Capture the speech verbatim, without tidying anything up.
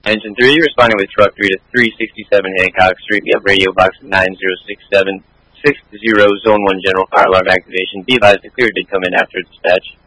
Engine three, responding with truck three to three sixty-seven Hancock Street. We have radio box nine zero six seven six zero, zone one general fire alarm activation. Be advised the clear did come in after dispatch.